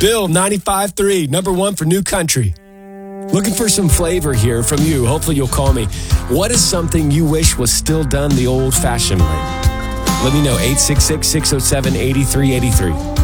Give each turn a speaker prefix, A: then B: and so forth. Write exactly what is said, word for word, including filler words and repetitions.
A: Bill, ninety-five three, number one for New Country. Looking for some flavor here from you. Hopefully you'll call me. What is something you wish was still done the old-fashioned way? Let me know, eight six six, six oh seven, eight three eight three.